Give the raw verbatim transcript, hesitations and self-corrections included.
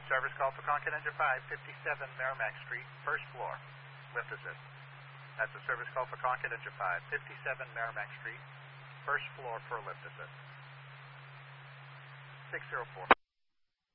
Service call for Concord Engine five, fifty-seven Merrimack Street, first floor. Lift assist. That's a service call for Concord Engine five, fifty-seven Merrimack Street, first floor for lift assist. six zero four.